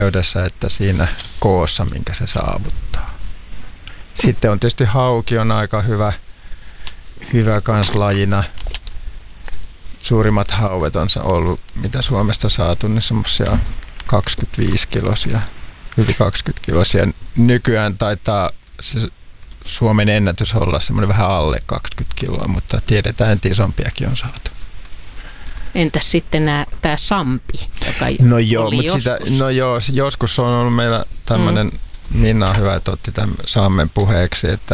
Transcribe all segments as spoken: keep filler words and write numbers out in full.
nopeudessa että siinä koossa, minkä se saavuttaa. Sitten on tietysti hauki on aika hyvä, hyvä kans lajina. Suurimmat hauet on ollut, mitä Suomesta saatu, niin semmoisia kaksikymmentäviisi kilosia, yli kaksikymmentä kilosia. Nykyään taitaa se Suomen ennätys olla semmoinen vähän alle kaksikymmentä kiloa, mutta tiedetään, että isompiakin on saatu. Entäs sitten tämä sampi, joka no joo, oli mutta joskus? Sitä, no joo, joskus on ollut meillä tämmöinen, mm. Minna on hyvä, että otti tämän saamen puheeksi, että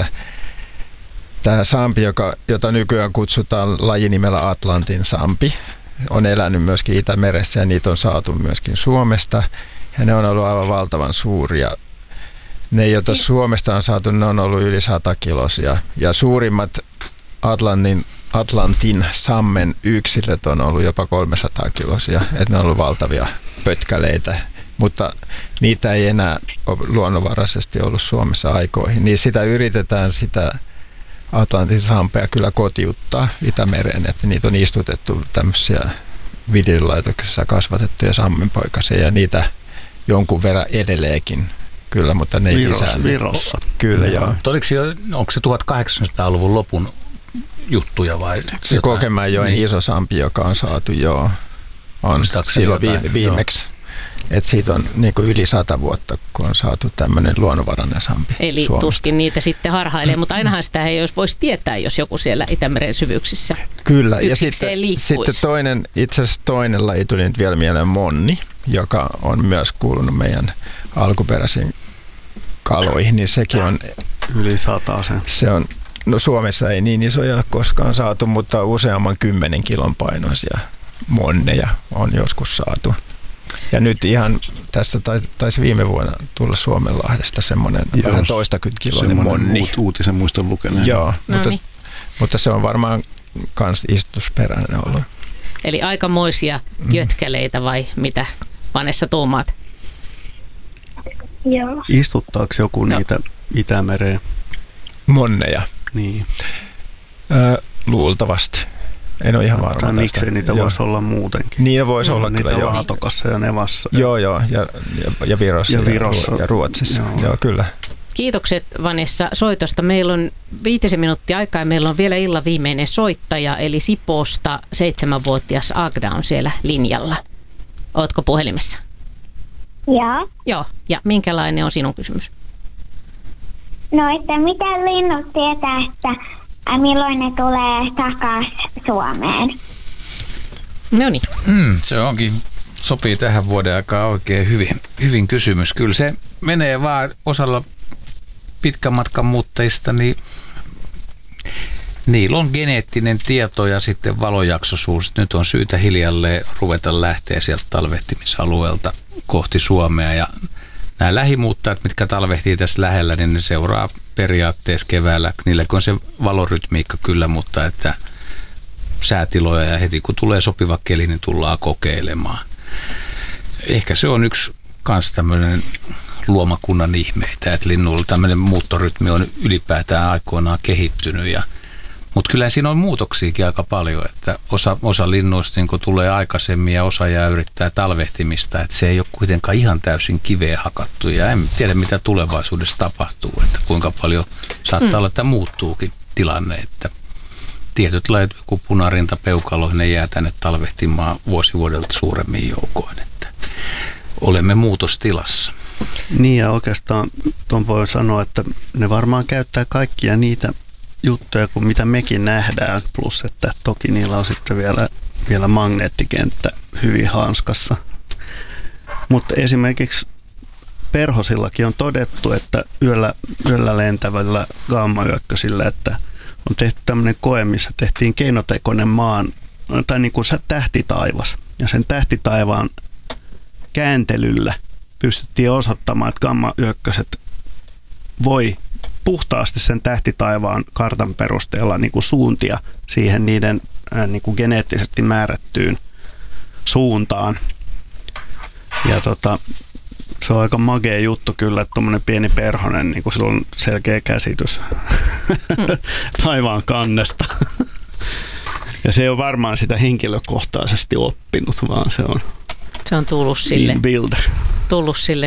tämä sampi, joka, jota nykyään kutsutaan lajinimellä Atlantin sampi, on elänyt myöskin Itämeressä ja niitä on saatu myöskin Suomesta. Ja ne on ollut aivan valtavan suuria. Ne, joita Suomesta on saatu, ne on ollut yli sata kilosia. Ja suurimmat Atlantin, Atlantin sammen yksilöt on ollut jopa kolmesataa kilosia. Että ne on ollut valtavia pötkäleitä. Mutta niitä ei enää ole luonnonvaraisesti ollut Suomessa aikoihin. Niin sitä yritetään sitä Atlantin sampea kyllä kotiuttaa Itämereen, että niitä on istutettu tämmöisiä viljelylaitoksissa kasvatettuja sammenpoikasia ja niitä jonkun verran edelleenkin kyllä, mutta ne ei Viros, lisäänny. Virossa. Kyllä, joo. Oliko se, onko se tuhatkahdeksansataaluvun lopun juttuja vai? Se Kokemäenjoen niin. Iso sampi, joka on saatu jo on silloin viime, viimeksi. Että siitä on niin kuin yli sata vuotta, kun on saatu tämmöinen luonnonvarainen sampi. Eli Suomesta. Tuskin niitä sitten harhailee, mutta ainahan sitä ei olisi voisi tietää, jos joku siellä Itämeren syvyyksissä Kyllä, ja sitten, sitten toinen, itse asiassa toinen laji tuli nyt vielä mieleen monni, joka on myös kuulunut meidän alkuperäisiin kaloihin, niin sekin on yli satasen. Se on, no Suomessa ei niin isoja koskaan saatu, mutta useamman kymmenen kilon painoisia monneja on joskus saatu. Ja nyt ihan tässä taisi, taisi viime vuonna tulla Suomenlahdesta semmoinen Joo, vähän toistakymmentä kiloinen monni. Uut, uutisen muiston lukeneen. Joo, no mutta, niin. mutta se on varmaan kans istutusperäinen ollut. Eli aikamoisia jötkäleitä vai mitä Vanessa tuumaat? Joo. Istuttaako joku no. niitä Itämereen? Monneja? Niin. Ö, luultavasti. En ole ihan varma. Tai miksei niitä joo. voisi olla muutenkin. Niin voisi no, olla niitä kyllä. Laatokassa ja Nevassa. Joo, joo. Ja, ja, ja Virossa ja, Virossa. ja, ja Ruotsissa. Joo. joo, kyllä. Kiitokset Vanessa soitosta. Meillä on viitisen minuuttia aikaa ja meillä on vielä illan viimeinen soittaja, eli Sipoosta seitsemänvuotias Agda on siellä linjalla. Ootko puhelimessa? Joo. Joo. Ja minkälainen on sinun kysymys? No, että miten linnut tietää, että milloin ne tulee takaisin Suomeen? No niin. Mm, se onkin, sopii tähän vuoden aikaan oikein hyvin, hyvin kysymys. Kyllä se menee vaan osalla pitkän matkan muuttajista, niin niillä on geneettinen tieto ja sitten valojaksoisuus. Nyt on syytä hiljalleen ruveta lähteä sieltä talvehtimisalueelta kohti Suomea. Ja nämä lähimuuttajat, mitkä talvehtii tässä lähellä, niin ne seuraa periaatteessa keväällä. Niillä on se valorytmiikka kyllä, mutta että säätiloja ja heti kun tulee sopiva keli, niin tullaan kokeilemaan. Ehkä se on yksi kans tämmöinen luomakunnan ihmeitä, että linnuilla tämmöinen muuttorytmi on ylipäätään aikoinaan kehittynyt. Ja, mutta kyllä siinä on muutoksiakin aika paljon, että osa, osa linnuista niin tulee aikaisemmin ja osa jää yrittää talvehtimista, että se ei ole kuitenkaan ihan täysin kiveen hakattu ja en tiedä mitä tulevaisuudessa tapahtuu, että kuinka paljon saattaa mm. olla, että muuttuukin tilanne, että tietyt lajit, joku punarinta, peukalo, ne jää tänne talvehtimaan vuosi vuodelta suuremmin joukoin, että olemme muutostilassa. Niin ja oikeastaan tuon voi sanoa, että ne varmaan käyttää kaikkia niitä juttuja kuin mitä mekin nähdään, plus että toki niillä on sitten vielä, vielä magneettikenttä hyvin hanskassa. Mutta esimerkiksi perhosillakin on todettu, että yöllä, yöllä lentävällä gammayökkösillä, että on tehty tämmöinen koe, missä tehtiin keinotekoinen maan, tai niin kuin tähtitaivas. Ja sen tähtitaivaan kääntelyllä pystyttiin osoittamaan, että gammayökköset voi puhtaasti sen tähtitaivaan kartan perusteella niin kuin suuntia siihen niiden äh, niin kuin geneettisesti määrättyyn suuntaan. Ja tota, se on aika magea juttu kyllä, että tuommoinen pieni perhonen, niin kuin sillä on selkeä käsitys mm. taivaan kannesta. Ja se ei ole varmaan sitä henkilökohtaisesti oppinut, vaan se on, se on tullut sille. Builder. tullut sille